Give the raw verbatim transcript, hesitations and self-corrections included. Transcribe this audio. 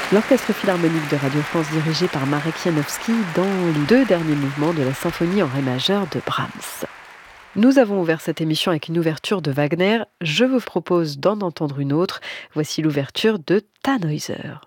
L'Orchestre philharmonique de Radio France dirigé par Marek Janowski dans les deux derniers mouvements de la symphonie en ré majeur de Brahms. Nous avons ouvert cette émission avec une ouverture de Wagner. Je vous propose d'en entendre une autre. Voici l'ouverture de Tannhäuser.